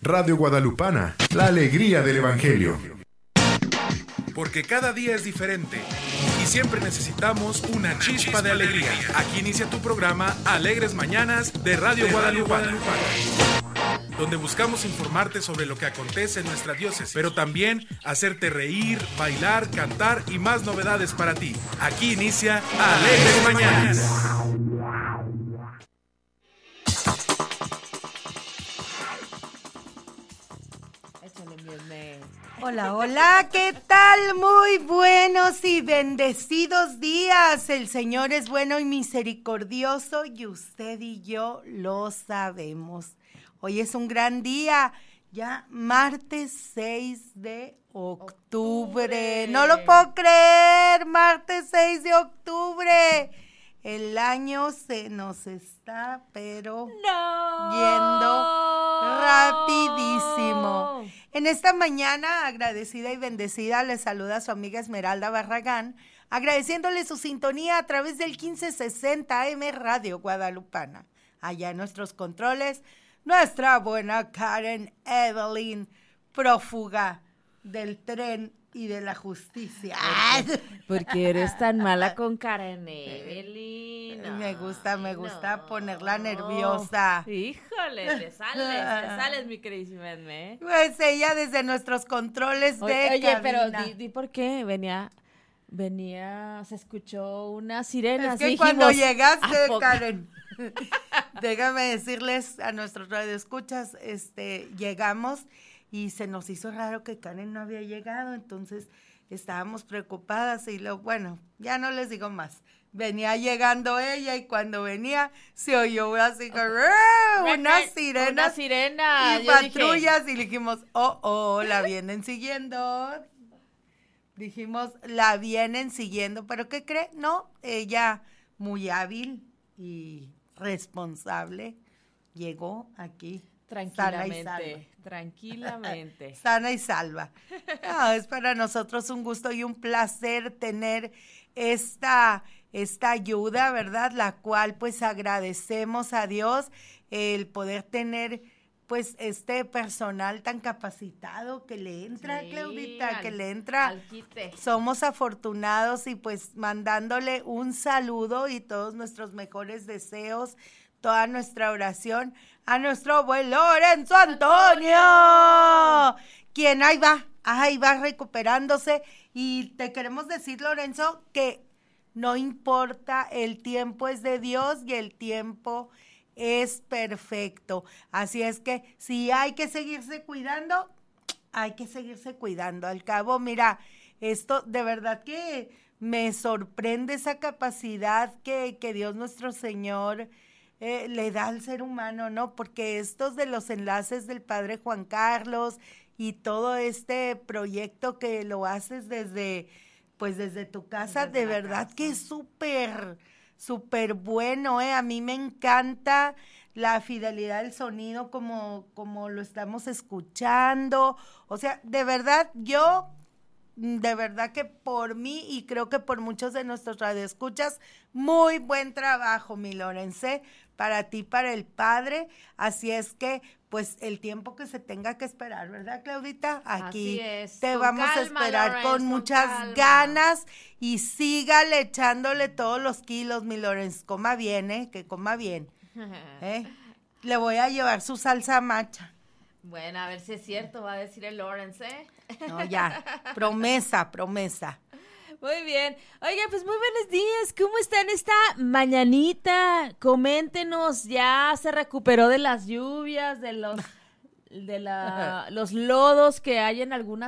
Radio Guadalupana, la alegría del Evangelio. Porque cada día es diferente y siempre necesitamos una chispa de alegría. Aquí inicia tu programa Alegres Mañanas de Radio Guadalupana, donde buscamos informarte sobre lo que acontece en nuestra diócesis, pero también hacerte reír, bailar, cantar y más novedades para ti. Aquí inicia Alegres Mañanas. Hola, hola, ¿qué tal? Muy buenos y bendecidos días. El Señor es bueno y misericordioso y usted y yo lo sabemos. Hoy es un gran día, ya martes 6 de octubre. No lo puedo creer, martes 6 de octubre. El año se nos está, pero yendo rapidísimo. En esta mañana, agradecida y bendecida, les saluda su amiga Esmeralda Barragán, agradeciéndole su sintonía a través del 1560 AM Radio Guadalupana. Allá en nuestros controles, nuestra buena Karen Evelyn, prófuga del tren y de la justicia. Porque eres tan mala con Karen Evelyn. Me gusta ponerla nerviosa. Híjole, te sales, mi queridísima Edme. Pues ella desde nuestros controles de Oye, cabina. pero di por qué venía, se escuchó una sirena. Es que así cuando dijimos, llegaste, Karen, déjame decirles a nuestros radioescuchas, llegamos y se nos hizo raro que Karen no había llegado, entonces estábamos preocupadas y bueno, ya no les digo más. Venía llegando ella y cuando venía se oyó así unas sirenas. Una sirena. Y patrullas y dijimos, la vienen siguiendo. Dijimos, la vienen siguiendo, pero ¿qué cree? No, ella muy hábil y responsable llegó aquí. Tranquilamente. Sana y salva. No, es para nosotros un gusto y un placer tener esta ayuda, ¿verdad? La cual pues agradecemos a Dios el poder tener pues este personal tan capacitado que le entra, sí, Claudita, que le entra. Al quite. Somos afortunados y pues mandándole un saludo y todos nuestros mejores deseos, toda nuestra oración a nuestro buen Lorenzo Antonio, quien ahí va recuperándose. Y te queremos decir, Lorenzo, que no importa, el tiempo es de Dios y el tiempo es perfecto. Así es que si hay que seguirse cuidando, hay que seguirse cuidando. Al cabo, mira, esto de verdad que me sorprende esa capacidad que Dios nuestro Señor le da al ser humano, ¿no? Porque estos de los enlaces del Padre Juan Carlos y todo este proyecto que lo haces desde tu casa, desde de verdad casa, que es súper bueno, A mí me encanta la fidelidad del sonido como lo estamos escuchando. O sea, de verdad que por mí y creo que por muchos de nuestros radioescuchas, muy buen trabajo, mi Lorenzo, para ti, para el Padre. Así es que, pues, el tiempo que se tenga que esperar, ¿verdad, Claudita? Aquí te vamos a esperar Lorenz, con muchas ganas y sígale echándole todos los kilos, mi Lorenzo. Coma bien, que coma bien. Le voy a llevar su salsa macha. Bueno, a ver si es cierto, va a decir el Lorenz, No, ya, promesa. Muy bien. Oigan, pues muy buenos días. ¿Cómo están esta mañanita? Coméntenos, ¿ya se recuperó de las lluvias, de los lodos que hay en algunas